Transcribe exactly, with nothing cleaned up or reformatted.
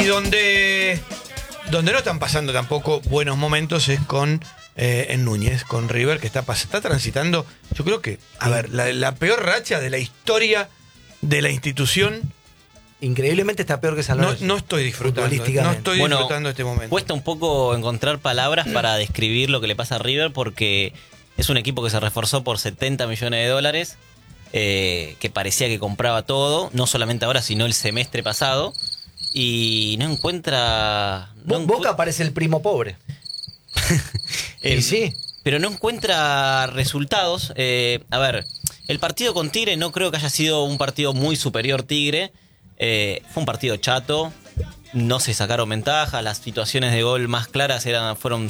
Y donde, donde no están pasando tampoco buenos momentos es con eh, en Núñez, con River, que está, está transitando, yo creo que, a ver, la, la peor racha de la historia de la institución. Increíblemente está peor que San No, Lorenzo. no estoy disfrutando, no estoy Bueno, disfrutando este momento. Cuesta un poco encontrar palabras para describir lo que le pasa a River, porque es un equipo que se reforzó por setenta millones de dólares, eh, que parecía que compraba todo, no solamente ahora, sino el semestre pasado, y no encuentra... No Bo- Boca parece el primo pobre. el, Y sí. Pero no encuentra resultados. Eh, a ver, el partido con Tigre no creo que haya sido un partido muy superior Tigre. Eh, fue un partido chato, no se sacaron ventajas, las situaciones de gol más claras eran fueron